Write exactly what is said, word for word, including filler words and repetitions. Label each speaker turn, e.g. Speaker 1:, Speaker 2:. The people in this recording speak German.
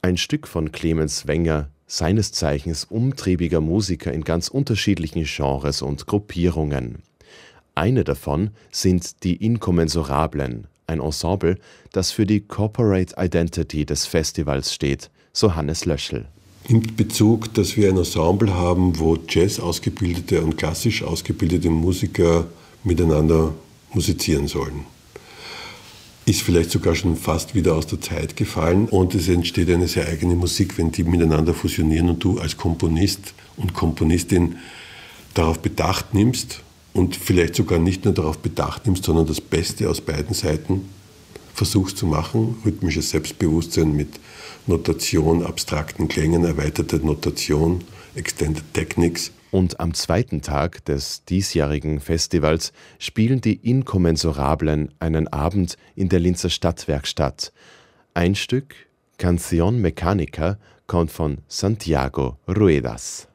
Speaker 1: Ein Stück von Clemens Wenger, seines Zeichens umtriebiger Musiker in ganz unterschiedlichen Genres und Gruppierungen. Eine davon sind die Inkommensurablen, ein Ensemble, das für die Corporate Identity des Festivals steht, so Hannes Löschl.
Speaker 2: Im Bezug, dass wir ein Ensemble haben, wo Jazz ausgebildete und klassisch ausgebildete Musiker miteinander musizieren sollen. Ist vielleicht sogar schon fast wieder aus der Zeit gefallen und es entsteht eine sehr eigene Musik, wenn die miteinander fusionieren und du als Komponist und Komponistin darauf Bedacht nimmst und vielleicht sogar nicht nur darauf Bedacht nimmst, sondern das Beste aus beiden Seiten versuchst zu machen. Rhythmisches Selbstbewusstsein mit Notation, abstrakten Klängen, erweiterte Notation, Extended Techniques.
Speaker 1: Und am zweiten Tag des diesjährigen Festivals spielen die Inkommensurablen einen Abend in der Linzer Stadtwerkstatt. Ein Stück, Canción Mecánica, kommt von Santiago Ruedas.